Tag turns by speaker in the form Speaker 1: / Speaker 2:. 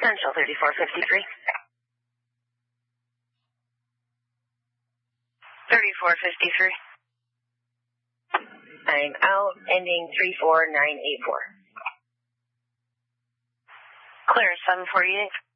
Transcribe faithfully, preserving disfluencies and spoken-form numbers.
Speaker 1: Potential thirty-four fifty-three. thirty-four fifty-three. I'm out, ending three four nine eight four. Clear, seven forty-eight.